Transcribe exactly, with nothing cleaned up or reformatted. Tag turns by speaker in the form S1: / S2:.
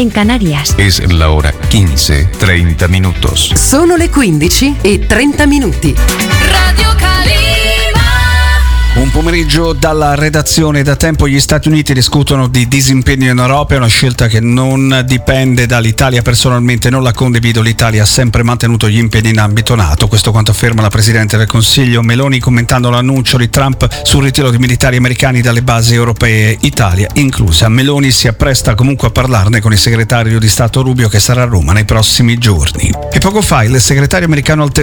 S1: en Canarias.
S2: Es la hora quince, treinta minutos.
S3: Sono le quindici e trenta minuti.
S4: Radio Calima.
S5: Un pomeriggio dalla redazione. Da tempo gli Stati Uniti discutono di disimpegno in Europa, è una scelta che non dipende dall'Italia. Personalmente non la condivido, l'Italia ha sempre mantenuto gli impegni in ambito NATO, questo quanto afferma la Presidente del Consiglio Meloni commentando l'annuncio di Trump sul ritiro di militari americani dalle basi europee, Italia inclusa. Meloni si appresta comunque a parlarne con il segretario di Stato Rubio che sarà a Roma nei prossimi giorni. E poco fa il segretario americano al